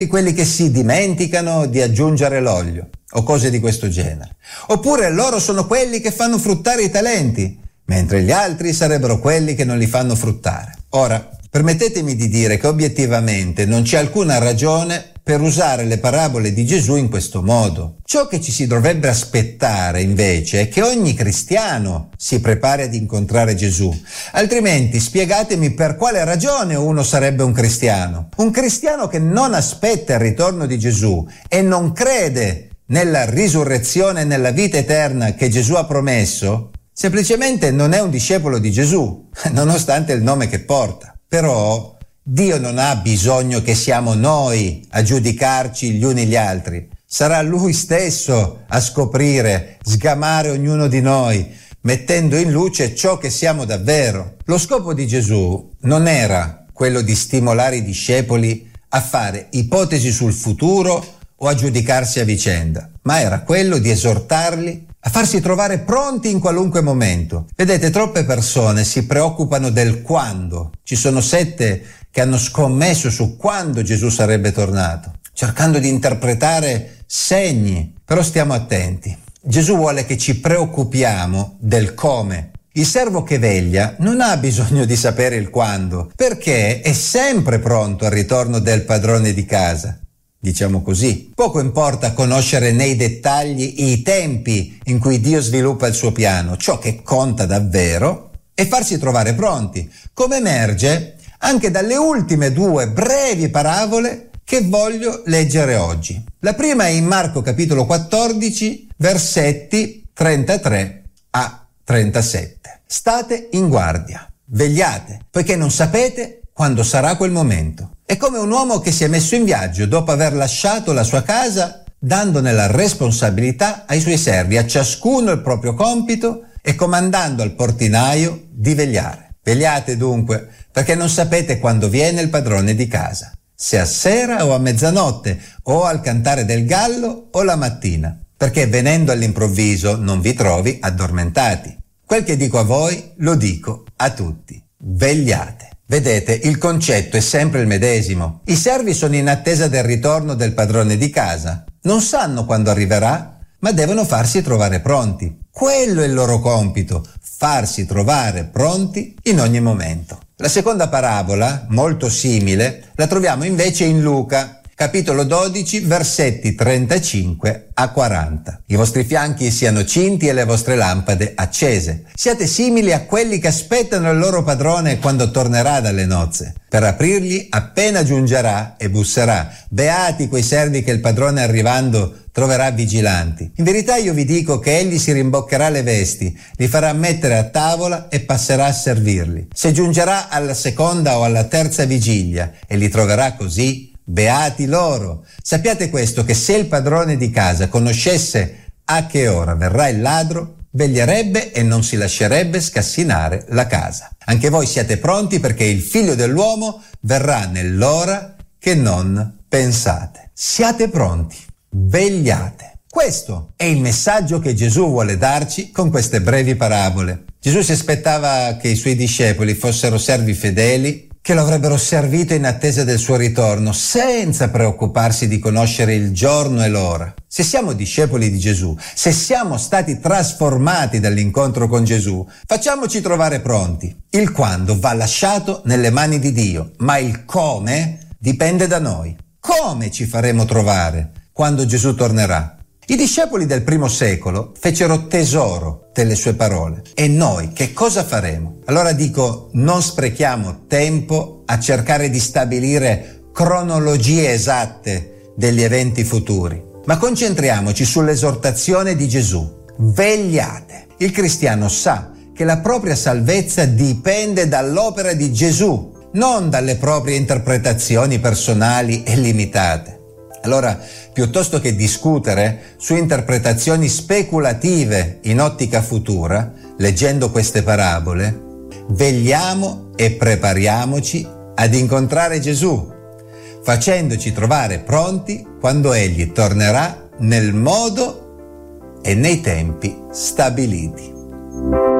di quelli che si dimenticano di aggiungere l'olio o cose di questo genere. Oppure loro sono quelli che fanno fruttare i talenti, mentre gli altri sarebbero quelli che non li fanno fruttare. Ora, permettetemi di dire che obiettivamente non c'è alcuna ragione per usare le parabole di Gesù in questo modo. Ciò che ci si dovrebbe aspettare invece è che ogni cristiano si prepari ad incontrare Gesù. Altrimenti spiegatemi per quale ragione uno sarebbe un cristiano. Un cristiano che non aspetta il ritorno di Gesù e non crede nella risurrezione e nella vita eterna che Gesù ha promesso, semplicemente non è un discepolo di Gesù, nonostante il nome che porta. Però Dio non ha bisogno che siamo noi a giudicarci gli uni gli altri. Sarà Lui stesso a scoprire, sgamare ognuno di noi, mettendo in luce ciò che siamo davvero. Lo scopo di Gesù non era quello di stimolare i discepoli a fare ipotesi sul futuro o a giudicarsi a vicenda, ma era quello di esortarli a farsi trovare pronti in qualunque momento. Vedete, troppe persone si preoccupano del quando. Ci sono sette che hanno scommesso su quando Gesù sarebbe tornato, cercando di interpretare segni. Però stiamo attenti. Gesù vuole che ci preoccupiamo del come. Il servo che veglia non ha bisogno di sapere il quando, perché è sempre pronto al ritorno del padrone di casa. Diciamo così. Poco importa conoscere nei dettagli i tempi in cui Dio sviluppa il suo piano. Ciò che conta davvero è farsi trovare pronti, come emerge anche dalle ultime due brevi parabole che voglio leggere oggi. La prima è in Marco capitolo 14, versetti 33 a 37. State in guardia, vegliate, poiché non sapete quando sarà quel momento. È come un uomo che si è messo in viaggio dopo aver lasciato la sua casa, dandone la responsabilità ai suoi servi, a ciascuno il proprio compito e comandando al portinaio di vegliare. Vegliate dunque, perché non sapete quando viene il padrone di casa, se a sera o a mezzanotte, o al cantare del gallo o la mattina, perché venendo all'improvviso non vi trovi addormentati. Quel che dico a voi lo dico a tutti: vegliate. Vedete, il concetto è sempre il medesimo. I servi sono in attesa del ritorno del padrone di casa. Non sanno quando arriverà, ma devono farsi trovare pronti. Quello è il loro compito, farsi trovare pronti in ogni momento. La seconda parabola, molto simile, la troviamo invece in Luca, capitolo 12, versetti 35 a 40. I vostri fianchi siano cinti e le vostre lampade accese. Siate simili a quelli che aspettano il loro padrone quando tornerà dalle nozze, per aprirgli appena giungerà e busserà. Beati quei servi che il padrone arrivando troverà vigilanti. In verità io vi dico che egli si rimboccherà le vesti, li farà mettere a tavola e passerà a servirli. Se giungerà alla seconda o alla terza vigilia e li troverà così, beati loro. Sappiate questo, che se il padrone di casa conoscesse a che ora verrà il ladro, veglierebbe e non si lascerebbe scassinare la casa. Anche voi siate pronti, perché il figlio dell'uomo verrà nell'ora che non pensate. Siate pronti, vegliate. Questo è il messaggio che Gesù vuole darci con queste brevi parabole. Gesù si aspettava che i suoi discepoli fossero servi fedeli, che lo avrebbero servito in attesa del suo ritorno, senza preoccuparsi di conoscere il giorno e l'ora. Se siamo discepoli di Gesù, se siamo stati trasformati dall'incontro con Gesù, facciamoci trovare pronti. Il quando va lasciato nelle mani di Dio, ma il come dipende da noi. Come ci faremo trovare quando Gesù tornerà? I discepoli del primo secolo fecero tesoro delle sue parole. E noi che cosa faremo? Allora dico, non sprechiamo tempo a cercare di stabilire cronologie esatte degli eventi futuri, ma concentriamoci sull'esortazione di Gesù. Vegliate. Il cristiano sa che la propria salvezza dipende dall'opera di Gesù, non dalle proprie interpretazioni personali e limitate. Allora, piuttosto che discutere su interpretazioni speculative in ottica futura, leggendo queste parabole, vegliamo e prepariamoci ad incontrare Gesù, facendoci trovare pronti quando Egli tornerà nel modo e nei tempi stabiliti.